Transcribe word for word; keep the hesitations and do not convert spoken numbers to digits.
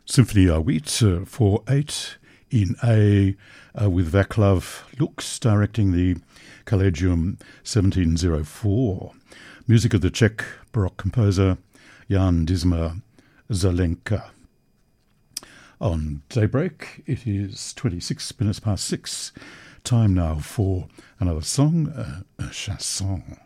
Symphony à huit uh, for eight in A uh, with Vaclav Lux directing the Collegium seventeen oh four. Music of the Czech Baroque composer Jan Disma Zelenka. On Daybreak, it is twenty-six minutes past six. Time now for another song, uh, a chanson.